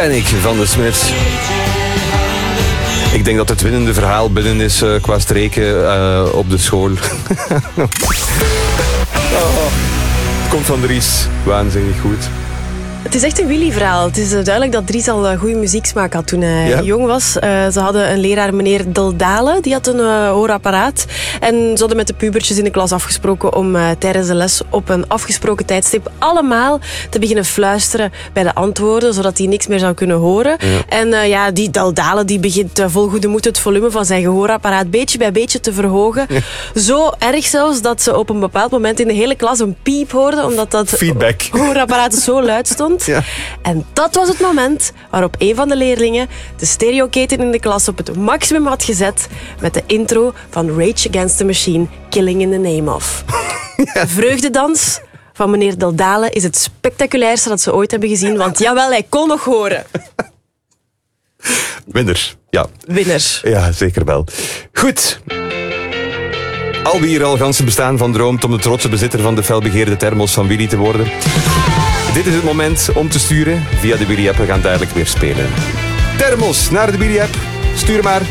Panic van de Smiths. Ik denk dat het winnende verhaal binnen is qua streken op de school. Het komt van Dries. Waanzinnig goed. Het is echt een Willy-verhaal. Het is duidelijk dat Dries al goede muzieksmaak had toen hij jong was. Ze hadden een leraar, meneer Deldale, die had een hoorapparaat. En ze hadden met de pubertjes in de klas afgesproken om tijdens de les op een afgesproken tijdstip allemaal te beginnen fluisteren bij de antwoorden, zodat hij niks meer zou kunnen horen. Ja. En die Deldale die begint vol goede moed het volume van zijn gehoorapparaat beetje bij beetje te verhogen. Ja. Zo erg zelfs dat ze op een bepaald moment in de hele klas een piep hoorden, omdat dat feedback gehoorapparaat zo luid stond. Ja. En dat was het moment waarop een van de leerlingen de stereoketen in de klas op het maximum had gezet met de intro van Rage Against the Machine, Killing in the Name of. De vreugdedans van meneer Deldale is het spectaculairste dat ze ooit hebben gezien, want jawel, hij kon nog horen. Winner, ja. Winner. Ja, zeker wel. Goed. Al wie hier al ganse bestaan van droomt om de trotse bezitter van de felbegeerde thermos van Willy te worden. Dit is het moment om te sturen via de Willy-app. We gaan duidelijk weer spelen. Thermos naar de Willy-app. Stuur maar.